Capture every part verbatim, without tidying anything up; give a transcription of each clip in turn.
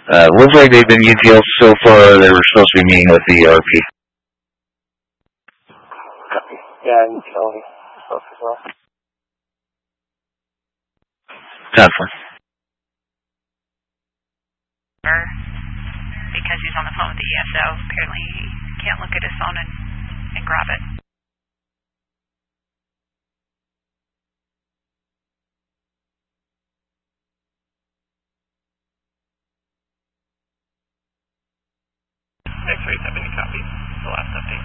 Uh, looks like they've been U T L so far. They were supposed to be meeting with the R P. Yeah, U T L as well. Definitely. Because he's on the phone with the E S O, apparently he can't look at his phone and, and grab it. X-ray seventy copies, the last update.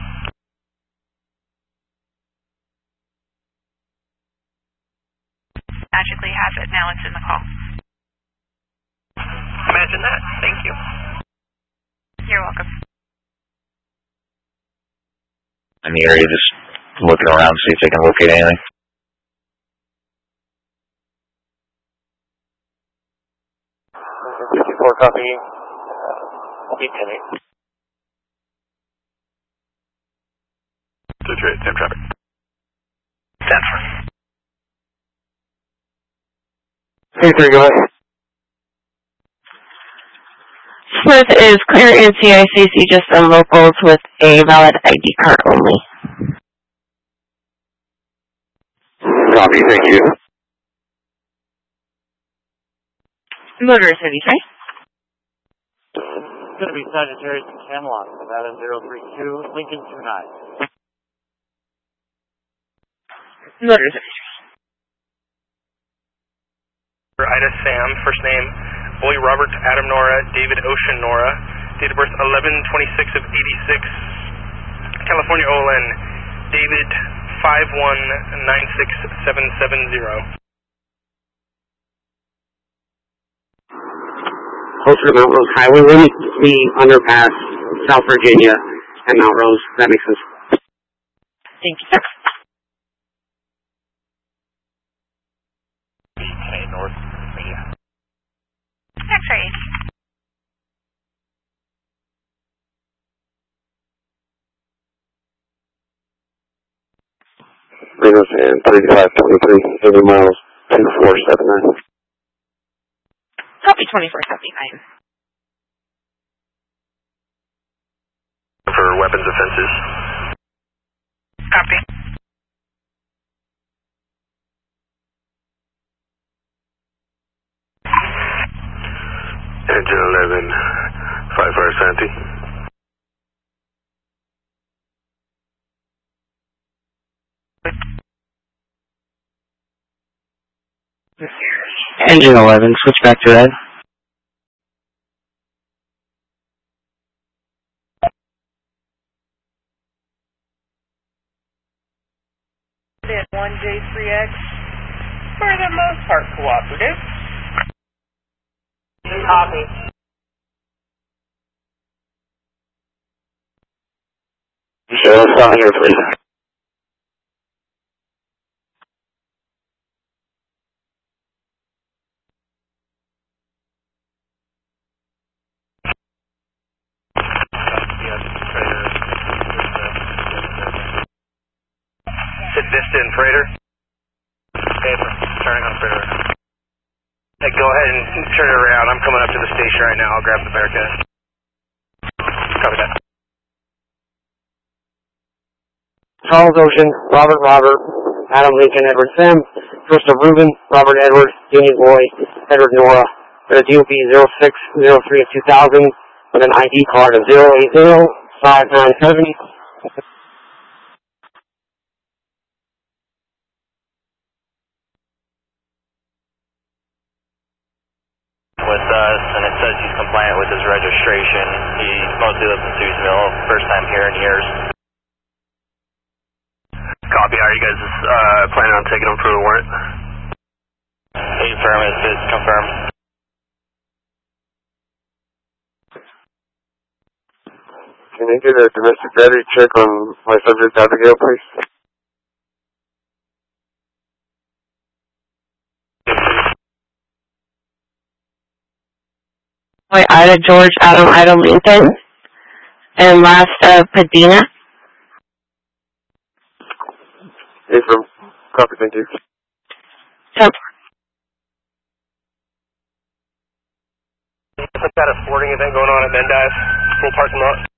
Magically has it, now it's in the call. Imagine that, thank you. You're welcome. In the area, just looking around to see if they can locate anything. fifty-four copy, eight ten eight. two three eight, same traffic. Stanford. three three, go ahead. Smith is clear in C I C C, just on locals with a valid I D card only. Copy, thank you. Motor thirty-three. It's going to be Sagittarius and Camelot, Nevada zero three two, Lincoln two nine. Motor thirty-three. Ida Sam, first name, Boy Robert Adam Nora, David Ocean Nora, date of birth eleven twenty-six of eighty-six, California O L N, David five one nine six seven seven zero. Closer to Mount Rose Highway, limit the underpass, South Virginia, and Mount Rose. That makes sense. Thank you, sir. Okay, North, yeah. X-ray. Reno's and thirty-five twenty-three, eighty miles, two four seven nine. Copy twenty-four seventy-nine. For weapons offenses. Copy. Engine eleven, five fire Santi. Engine eleven, switch back to red. one J three X, for the most part cooperative. Copy. Michelle, stop here, please. Sit Vista and Freighter. Paper, turning on Freighter. Hey, go ahead and turn it around. I'm coming up to the station right now. I'll grab the Bearcat. Copy that. Charles Ocean, Robert Robert, Adam Lincoln, Edward Sam, Joseph Reuben, Robert Edward, Danny Boy, Edward Nora, with a D O B zero six zero three of two thousand, with an I D card of zero eight zero five nine seven. With us, and it says he's compliant with his registration. He mostly lives in Suesville, first time here in years. Copy, are you guys uh, planning on taking him for a warrant? Eight firm is, is confirmed. Can you get a domestic battery check on my subject Abigail, please? Boy, Ida George, Adam Ida Lincoln, and last uh, Padina. Hey, from copy, thank you. Yep. Some kind of sporting event going on at Mendive, full parking lot.